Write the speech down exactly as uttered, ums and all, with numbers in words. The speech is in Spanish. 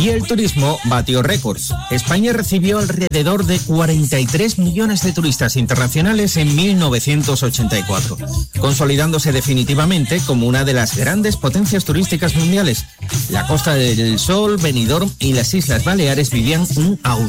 y el turismo batió récords. España recibió alrededor de cuarenta y tres millones de turistas internacionales en mil novecientos ochenta y cuatro, consolidándose definitivamente como una de las grandes potencias turísticas mundiales. La Costa del Sol, Benidorm y las Islas Baleares vivían un auténtico